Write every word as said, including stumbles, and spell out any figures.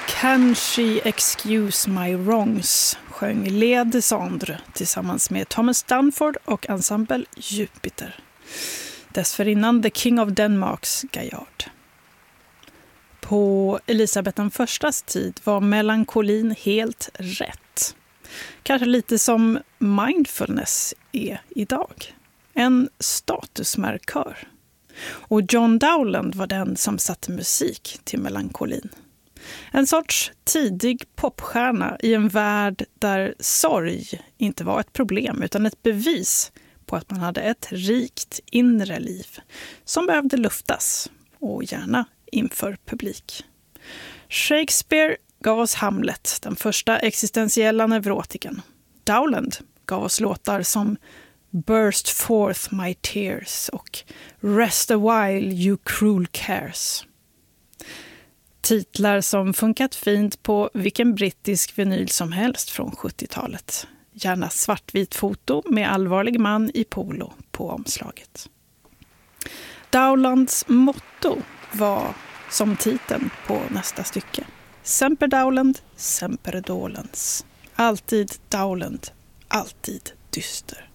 Can she excuse my wrongs sjöng Lea Desandre tillsammans med Thomas Dunford och ensemble Jupiter. Dessförinnan The King of Denmarks Gaillard. På Elisabeth den förstas tid var melankolin helt rätt. Kanske lite som mindfulness är idag. En statusmarkör. Och John Dowland var den som satte musik till melankolin. En sorts tidig popstjärna i en värld där sorg inte var ett problem utan ett bevis på att man hade ett rikt inre liv som behövde luftas och gärna inför publik. Shakespeare gav oss Hamlet, den första existentiella neurotiken. Dowland gav oss låtar som Burst forth my tears och Rest a while you cruel cares. Titlar som funkat fint på vilken brittisk vinyl som helst från sjuttiotalet. Gärna svartvit foto med allvarlig man i polo på omslaget. Dowlands motto var som titeln på nästa stycke. Semper Dowland, semper dolens. Alltid Dowland, alltid dyster.